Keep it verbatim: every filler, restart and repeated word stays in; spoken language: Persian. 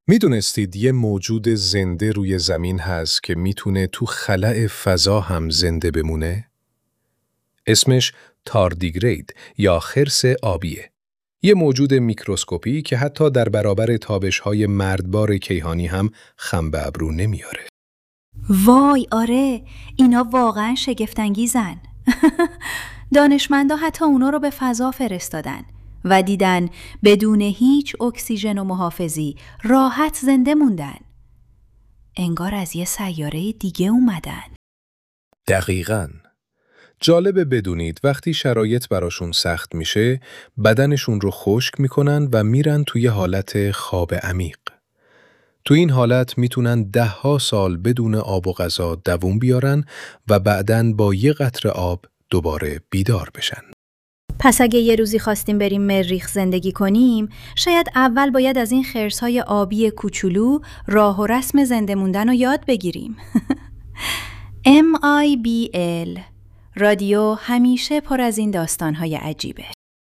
میدونستید یه موجود زنده روی زمین هست که میتونه تو خلأ فضا هم زنده بمونه؟ اسمش تاردیگرید یا خرس آبیه. یه موجود میکروسکوپی که حتی در برابر تابش‌های مردبار کیهانی هم خم به ابرو نمیاره. وای آره، اینا واقعا شگفت‌انگیزن. دانشمندا حتی اونا رو به فضا فرستادن و دیدن بدون هیچ اکسیژن و محافظی راحت زنده موندن. انگار از یه سیاره دیگه اومدن. دقیقاً. جالبه بدونید وقتی شرایط براشون سخت میشه، بدنشون رو خشک میکنن و میرن توی حالت خواب عمیق. تو این حالت میتونن ده ها سال بدون آب و غذا دووم بیارن و بعدن با یه قطره آب دوباره بیدار بشن. پس اگه یه روزی خواستیم بریم مریخ زندگی کنیم، شاید اول باید از این خرس‌های آبی کوچولو راه و رسم زنده موندن رو یاد بگیریم. ام آی بی ال رادیو همیشه پر از این داستان‌های عجیبه.